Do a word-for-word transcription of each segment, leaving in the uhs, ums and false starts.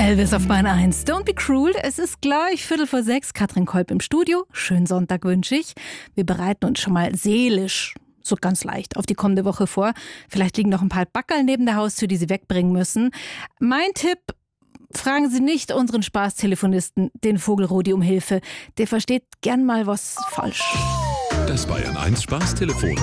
Elvis auf Bahn eins. Don't be cruel. Es ist gleich Viertel vor sechs. Katrin Kolb im Studio. Schönen Sonntag wünsche ich. Wir bereiten uns schon mal seelisch, so ganz leicht, auf die kommende Woche vor. Vielleicht liegen noch ein paar Backerl neben der Haustür, die Sie wegbringen müssen. Mein Tipp: Fragen Sie nicht unseren Spaßtelefonisten, den Vogelrudi, um Hilfe. Der versteht gern mal was falsch. Das Bayern eins Spaßtelefon.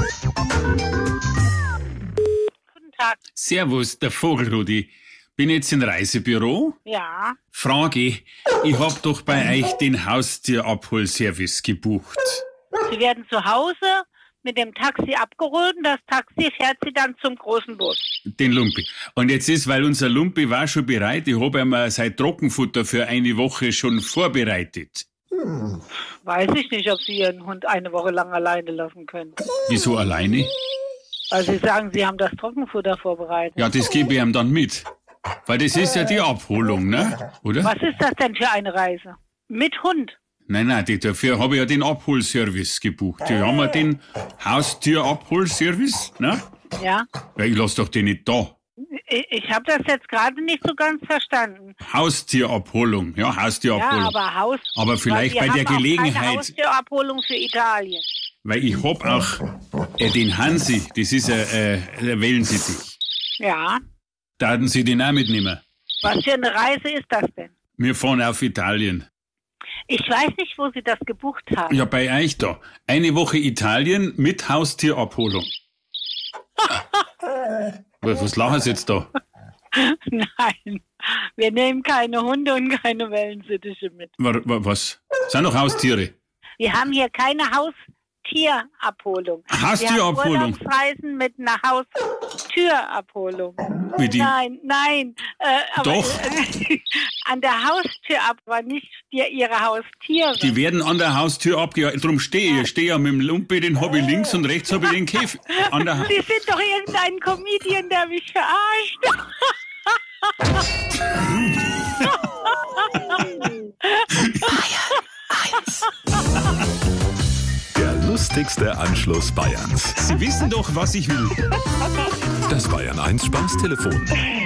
Guten Tag. Servus, der Vogelrudi. Bin jetzt im Reisebüro? Ja. Frage, ich hab doch bei euch den Haustierabholservice gebucht. Sie werden zu Hause mit dem Taxi abgeholt und das Taxi fährt Sie dann zum großen Bus. Den Lumpi. Und jetzt ist, weil unser Lumpi war schon bereit, ich hab ihm sein Trockenfutter für eine Woche schon vorbereitet. Hm. Weiß ich nicht, ob Sie Ihren Hund eine Woche lang alleine lassen können. Wieso alleine? Weil Sie sagen, Sie haben das Trockenfutter vorbereitet. Ja, das gebe ich ihm dann mit. Weil das ist ja die Abholung, ne? Oder? Was ist das denn für eine Reise? Mit Hund? Nein, nein, die, dafür habe ich ja den Abholservice gebucht. Die haben wir den Haustierabholservice, ne? Ja. Ja, ich lass doch den nicht da. Ich, ich habe das jetzt gerade nicht so ganz verstanden. Haustierabholung, ja, Haustierabholung. Ja, aber Haus... Aber vielleicht bei der haben Gelegenheit... Auch keine Haustierabholung für Italien. Weil ich hab auch äh, den Hansi, das ist äh, äh, der Wellensittich. Ja. Da hatten Sie den auch mitnehmen. Was für eine Reise ist das denn? Wir fahren auf Italien. Ich weiß nicht, wo Sie das gebucht haben. Ja, bei euch da. Eine Woche Italien mit Haustierabholung. was, was lachen Sie jetzt da? Nein, wir nehmen keine Hunde und keine Wellensittiche mit. Wa- wa- Was? Sind doch Haustiere? Wir haben hier keine Haustierabholung. Haustierabholung? Wir haben Urlaubsreisen mit einer Haustürabholung. Wie die? Nein, nein. Äh, aber, Doch. Äh, an der Haustür ab, aber nicht die, Ihre Haustiere. Die werden an der Haustür abgehalten. Drum stehe ich. Ich stehe ja mit dem Lumpi, den habe ich links und rechts habe ich den Käfig. An der ha- Sie sind doch irgendein Comedian, der mich verarscht. Der lustigste Anschluss Bayerns. Sie wissen doch, was ich will. Das Bayern eins Spaßtelefon.